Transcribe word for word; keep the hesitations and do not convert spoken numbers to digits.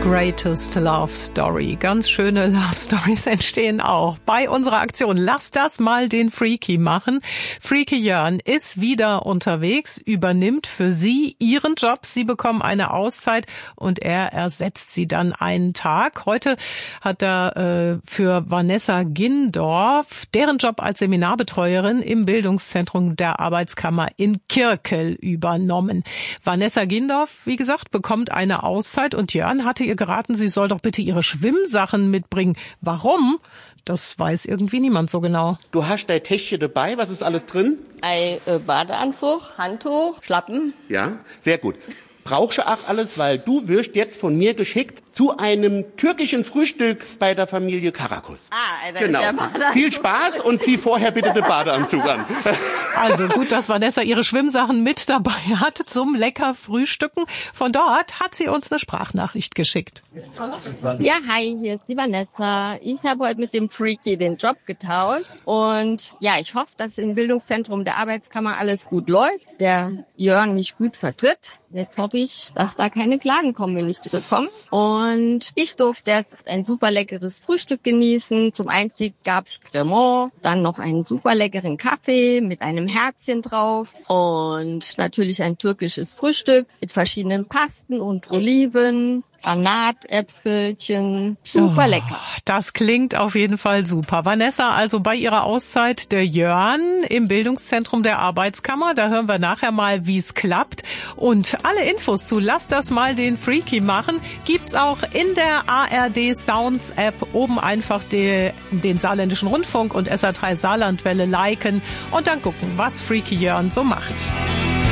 Greatest Love Story. Ganz schöne Love Stories entstehen auch bei unserer Aktion. Lass das mal den Freaky machen. Freaky Jörn ist wieder unterwegs, übernimmt für Sie Ihren Job. Sie bekommen eine Auszeit und er ersetzt Sie dann einen Tag. Heute hat er äh, für Vanessa Gindorf deren Job als Seminarbetreuerin im Bildungszentrum der Arbeitskammer in Kirkel übernommen. Vanessa Gindorf, wie gesagt, bekommt eine Auszeit und Jörn hatte ihr geraten, sie soll doch bitte ihre Schwimmsachen mitbringen. Warum? Das weiß irgendwie niemand so genau. Du hast dein Täschchen dabei, was ist alles drin? Ein äh, Badeanzug, Handtuch, Schlappen. Ja, sehr gut. Brauchst du auch alles, weil du wirst jetzt von mir geschickt zu einem türkischen Frühstück bei der Familie Karakus. Ah, da genau. ist der Badeanzug. Viel Spaß und zieh vorher bitte den Badeanzug an. Also gut, dass Vanessa ihre Schwimmsachen mit dabei hat zum lecker Frühstücken. Von dort hat sie uns eine Sprachnachricht geschickt. Ja, hi, hier ist die Vanessa. Ich habe heute mit dem Freaky den Job getauscht. Und ja, ich hoffe, dass im Bildungszentrum der Arbeitskammer alles gut läuft. Der Jörn mich gut vertritt. Jetzt hoffe ich, dass da keine Klagen kommen, wenn ich zurückkomme. Und ich durfte jetzt ein super leckeres Frühstück genießen. Zum Einstieg gab's Cremant, dann noch einen super leckeren Kaffee mit einem Herzchen drauf und natürlich ein türkisches Frühstück mit verschiedenen Pasten und Oliven. Granatäpfelchen, super oh, lecker. Das klingt auf jeden Fall super. Vanessa, also bei ihrer Auszeit der Jörn im Bildungszentrum der Arbeitskammer. Da hören wir nachher mal, wie es klappt. Und alle Infos zu Lass das mal den Freaky machen gibt's auch in der A R D Sounds App. Oben einfach die, den Saarländischen Rundfunk und S R drei Saarlandwelle liken und dann gucken, was Freaky Jörn so macht.